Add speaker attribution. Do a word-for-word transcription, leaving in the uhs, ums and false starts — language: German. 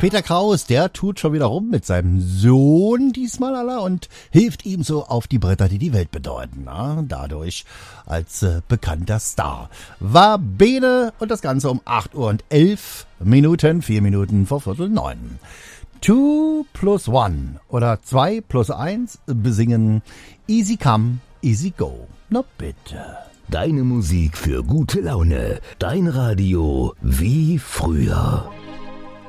Speaker 1: Peter Kraus, der tut schon wieder rum mit seinem Sohn diesmal aller und hilft ihm so auf die Bretter, die die Welt bedeuten. Na, dadurch als äh, bekannter Star. War Bene und das Ganze um acht Uhr und elf Minuten, vier Minuten vor Viertel neun. Two plus one oder zwei plus eins besingen Easy Come, Easy Go. Na bitte.
Speaker 2: Deine Musik für gute Laune. Dein Radio wie früher.